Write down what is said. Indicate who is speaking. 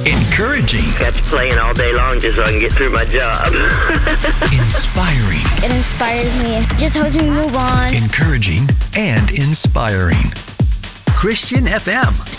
Speaker 1: Encouraging.
Speaker 2: Got to playing all day long just so I can get through my job.
Speaker 1: Inspiring.
Speaker 3: It inspires me. It just helps me move on.
Speaker 1: Encouraging and inspiring. Christian FM.